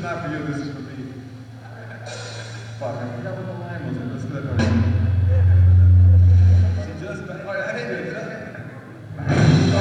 not for you, this is for me. Fuck, I forgot what the line was. Let's do that over.